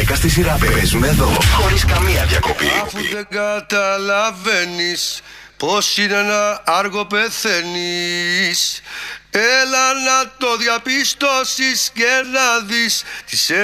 τραγούδικα στη σειρά παίζουν εδώ, χωρίς καμία διακοπή. Αφού δεν καταλαβαίνεις πως είναι ένα άργο πεθαίνεις, έλα να το διαπιστώσεις και να δεις τις